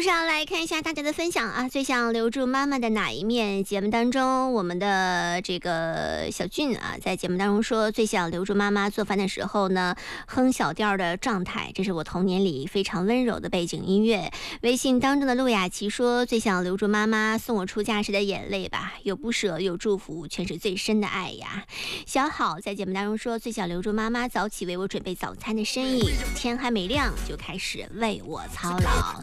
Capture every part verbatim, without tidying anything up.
上来看一下大家的分享啊，最想留住妈妈的哪一面？节目当中，我们的这个小俊啊，在节目当中说，最想留住妈妈做饭的时候呢，哼小调的状态，这是我童年里非常温柔的背景音乐。微信当中的陆雅琪说，最想留住妈妈送我出嫁时的眼泪吧，有不舍，有祝福，全是最深的爱呀。小好在节目当中说，最想留住妈妈早起为我准备早餐的身影，天还没亮就开始为我操劳。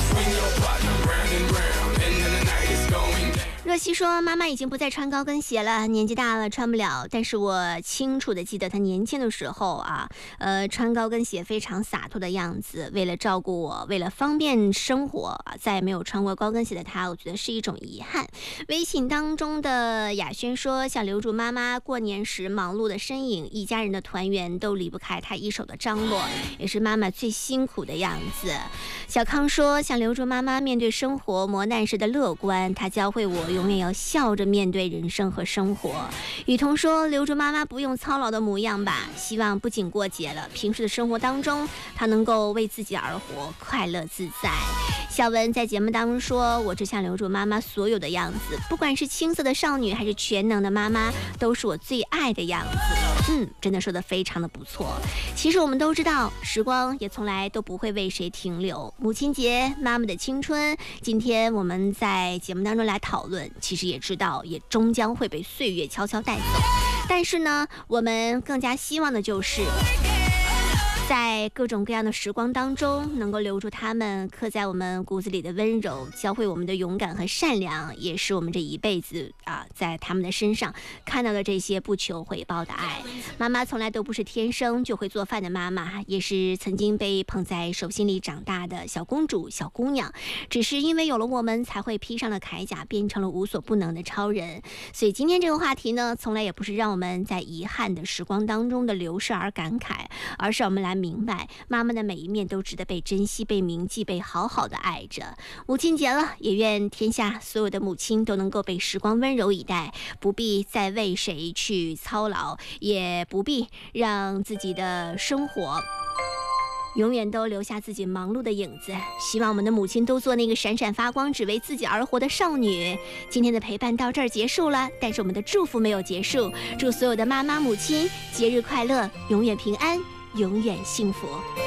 若曦说，妈妈已经不再穿高跟鞋了，年纪大了穿不了，但是我清楚的记得她年轻的时候啊，呃，穿高跟鞋非常洒脱的样子。为了照顾我，为了方便生活啊，再也没有穿过高跟鞋的她，我觉得是一种遗憾。微信当中的雅轩说，想留住妈妈过年时忙碌的身影，一家人的团圆都离不开她一手的张罗，也是妈妈最辛苦的样子。小康说，想留住妈妈面对生活磨难时的乐观，她教会我永远要笑着面对人生和生活。雨桐说，留住妈妈不用操劳的模样吧，希望不仅过节了，平时的生活当中她能够为自己而活，快乐自在。小文在节目当中说，我只想留住妈妈所有的样子，不管是青涩的少女还是全能的妈妈，都是我最爱的样子。嗯，真的说得非常的不错。其实我们都知道，时光也从来都不会为谁停留。母亲节，妈妈的青春，今天我们在节目当中来讨论，其实也知道，也终将会被岁月悄悄带走。但是呢，我们更加希望的就是在各种各样的时光当中，能够留住他们刻在我们骨子里的温柔，教会我们的勇敢和善良，也是我们这一辈子啊，在他们的身上看到了这些不求回报的爱。妈妈从来都不是天生就会做饭的妈妈，也是曾经被捧在手心里长大的小公主、小姑娘，只是因为有了我们，才会披上了铠甲，变成了无所不能的超人。所以今天这个话题呢，从来也不是让我们在遗憾的时光当中的流逝而感慨，而是我们来明白，妈妈的每一面都值得被珍惜、被铭记、被好好的爱着。母亲节了，也愿天下所有的母亲都能够被时光温柔以待，不必再为谁去操劳，也不必让自己的生活永远都留下自己忙碌的影子。希望我们的母亲都做那个闪闪发光只为自己而活的少女。今天的陪伴到这儿结束了，但是我们的祝福没有结束。祝所有的妈妈母亲节日快乐，永远平安，永远幸福。